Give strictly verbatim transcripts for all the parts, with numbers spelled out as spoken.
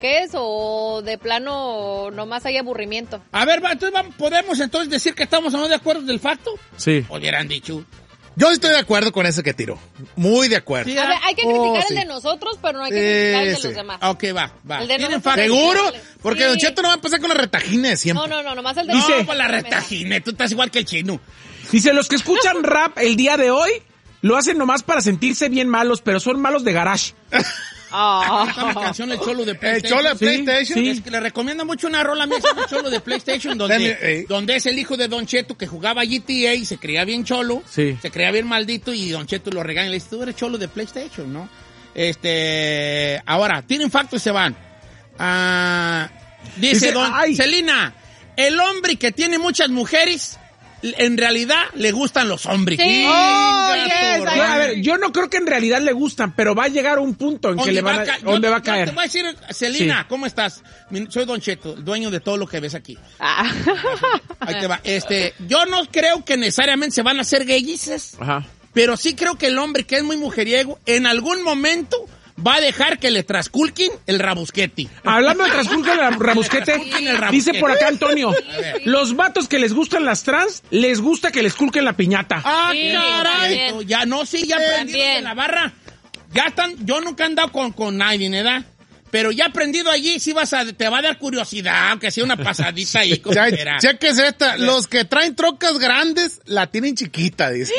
qué es o de plano nomás hay aburrimiento. A ver, va, entonces vamos, ¿podemos entonces decir que estamos o no de acuerdo del facto? Sí. Hubieran dicho. Yo estoy de acuerdo con ese que tiró. Muy de acuerdo. Sí, A ver, hay que criticar Oh, el sí. de nosotros, pero no hay que Sí, criticar el de sí. los demás. Ok, va, va. El de ¿Tienen nosotros. facto? ¿Seguro? Sí. Porque Don Cheto no va a empezar con la retajina de siempre. No, no, no, nomás el de No, nosotros. pues la retajine, tú estás igual que el chino. Dice, los que escuchan rap el día de hoy lo hacen nomás para sentirse bien malos, pero son malos de garage. Ah. Esta es la canción El Cholo de El PlayStation. Cholo de Sí, PlayStation. sí. Es que le recomiendo mucho una rola mía, se llama Cholo de PlayStation, donde, Dame, eh. donde es el hijo de Don Cheto que jugaba G T A y se creía bien cholo, Sí. se creía bien maldito y Don Cheto lo regaña y le dice, tú eres cholo de PlayStation, ¿no? Este, ahora, tienen facto y se van. Ah, dice, Dice, Don ay. Celina, el hombre que tiene muchas mujeres, en realidad le gustan los hombres. Sí. Chinga Oh, yes, tu Yo, a madre. ver, yo no creo que en realidad le gustan, pero va a llegar un punto en que ¿Dónde le van a, ca- yo ¿dónde te- va a yo caer? Te voy a decir, Celina, Sí. ¿cómo estás? Mi- Soy Don Cheto, el dueño de todo lo que ves aquí. Ah. Ahí te va. Este, yo no creo que necesariamente se van a hacer gayices, Ajá. pero sí creo que el hombre que es muy mujeriego, en algún momento va a dejar que le trasculquen el rabusquete. Hablando de Transculca el Rabusquete, Transculquen el rabusquete. dice por acá Antonio, ver. los vatos que les gustan las trans, les gusta que les culquen la piñata. Ah, Sí, caray. también. Ya no, sí, ya También. aprendido en la barra. Ya están, yo nunca he andado con, con nadie, ¿verdad? Pero ya aprendido allí, sí vas a, te va a dar curiosidad, aunque sea una pasadita ahí. como Ya, quiera. chequese esta. Los que traen trocas grandes la tienen chiquita, dice.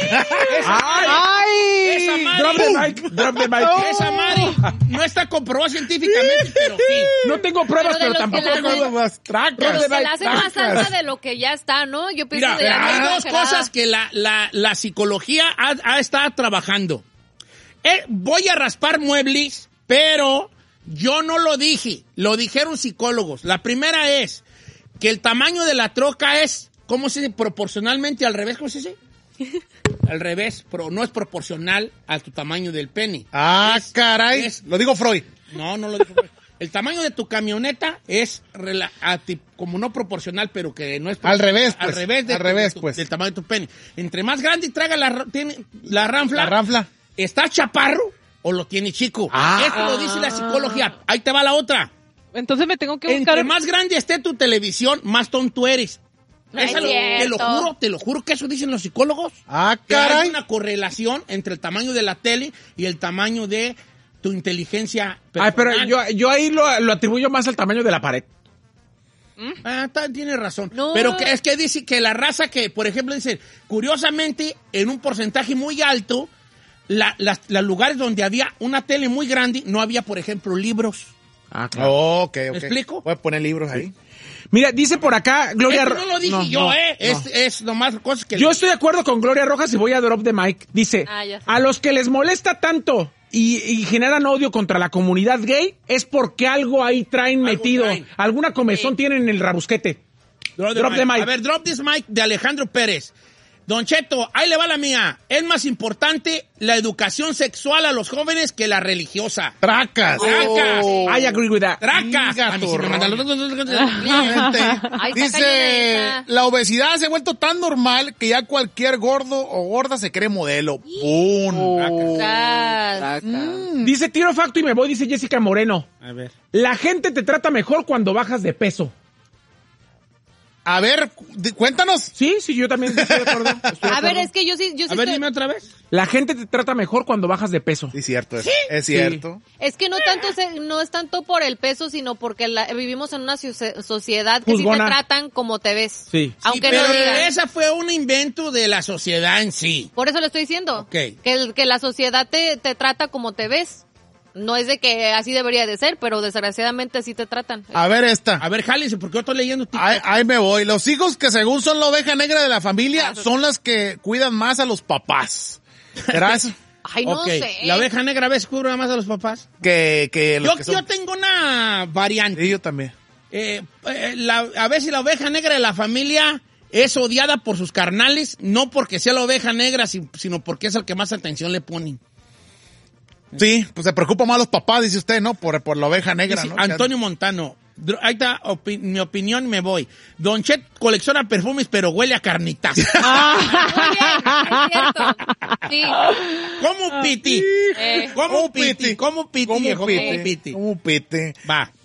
¡Ay! Esa madre. Drop the mic, drop the mic. Esa madre no está comprobada científicamente, pero sí. No tengo pruebas, Pero de pero los que tampoco la tengo... hacen- Más tracas. Pero Drop the se mic, la hace más tracas. alta de lo que ya está, ¿no? Yo pienso Mira, de ya hay muy dos exagerada. cosas que la, la, la psicología ha, ha estado trabajando. Eh, voy a raspar muebles, pero yo no lo dije, lo dijeron psicólogos. La primera es que el tamaño de la troca es, ¿cómo se dice? Proporcionalmente al revés, ¿cómo se dice? Al revés, pero no es proporcional a tu tamaño del pene. Ah, Es- caray. es- Lo digo Freud. No, no lo dijo. El tamaño de tu camioneta es rela- a ti- como no proporcional, pero que no es... Al revés, Al pues. revés, de Al tu- revés, de tu- pues. del tamaño de tu pene. Entre más grande traga la, ra- tiene, la ranfla, La ranfla. ¿está chaparro o lo tiene chico? Ah. Esto lo dice la psicología. Ahí te va la otra. Entonces me tengo que buscar... Entre más grande esté tu televisión, más tonto eres. No es Esa lo- te lo cierto. juro, te lo juro que eso dicen los psicólogos. Ah, Que hay caray. una correlación entre el tamaño de la tele y el tamaño de tu inteligencia Ay, pero personal. yo, yo ahí lo, lo atribuyo más al tamaño de la pared. Ah, ta- tiene razón. No. Pero que, es que dice que la raza que, por ejemplo, dice, curiosamente, en un porcentaje muy alto, la- las, los lugares donde había una tele muy grande, no había, por ejemplo, libros. Ah, claro. Oh, ok, ok. ¿Me explico? Voy a poner libros ahí. Mira, dice por acá Gloria Esto Ro- no lo dije No, yo, no, ¿eh? no. Es, es nomás cosas que... Yo estoy de acuerdo con Gloria Rojas y voy a drop the mic. Dice, Ah, ya sé. a los que les molesta tanto y, y generan odio contra la comunidad gay es porque algo ahí traen Algo metido. traen. Alguna comezón Sí. tienen en el rabusquete. Drop the, Drop mic. the mic. A ver, drop this mic de Alejandro Pérez. Don Cheto, ahí le va la mía. Es más importante la educación sexual a los jóvenes que la religiosa. Tracas. Tracas. I agree with that. Tracas. Chinga A mí tu sí me mandan rollo. los- Exactamente. Ay, está Dice, cañoneta. la obesidad se ha vuelto tan normal que ya cualquier gordo o gorda se cree modelo. ¡Pum! Tras. Dice tiro facto y me voy, dice Jessica Moreno. A ver. La gente te trata mejor cuando bajas de peso. A ver, di- cuéntanos. Sí, sí, yo también estoy de acuerdo. Estoy de A ver, acuerdo. es que yo sí, yo sí A ver, estoy- dime otra vez. La gente te trata mejor cuando bajas de peso. Sí, cierto. Es, es cierto. Es que no tanto se- no es tanto por el peso, sino porque la- vivimos en una socie- sociedad que Juzgona. sí te tratan como te ves. Sí. Aunque Sí, no pero digan. esa fue un invento de la sociedad en sí. Por eso lo estoy diciendo. Ok. Que, el- que la sociedad te, te trata como te ves. No es de que así debería de ser, pero desgraciadamente así te tratan. A ver esta. A ver, jálense, porque yo estoy leyendo TikTok. Ahí, ahí me voy. Los hijos que según son la oveja negra de la familia son las que cuidan más a los papás. ¿Será eso? Ay, no Ok, sé. la oveja negra a veces cubre más a los papás. Que, que los Yo, que son... yo tengo una variante. Sí, yo también. Eh, eh, la- a veces la oveja negra de la familia es odiada por sus carnales, no porque sea la oveja negra, si- sino porque es el que más atención le ponen. Sí, pues se preocupa más los papás, dice usted, ¿no? Por, por la oveja negra, Dice ¿no? Antonio Montano. Dr- Ahí está opi- mi opinión, me voy. Don Chet colecciona perfumes, pero huele a carnitas. Muy bien, es cierto. Sí. ¿Cómo piti? Eh. ¿Cómo piti? ¿Cómo piti, ¿Cómo viejo? pite? ¿Cómo piti? ¿Cómo pite? Va.